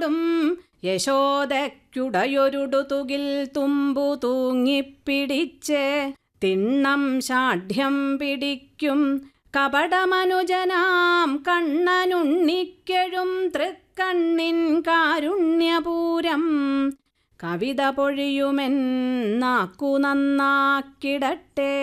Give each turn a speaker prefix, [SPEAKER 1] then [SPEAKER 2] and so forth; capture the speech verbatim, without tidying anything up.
[SPEAKER 1] പാടും യശോദയ്ക്കുടയൊരുടുതുകിൽ തുമ്പു തൂങ്ങിപ്പിടിച്ച് തിണ്ണം ഷാഢ്യം പിടിക്കും കപടമനുജനാം കണ്ണനുണ്ണിക്കെഴും തൃക്കണ്ണിൻ കാരുണ്യപൂരം കവിത പൊഴിയുമെൻ നാക്കു നന്നാക്കിടട്ടെ.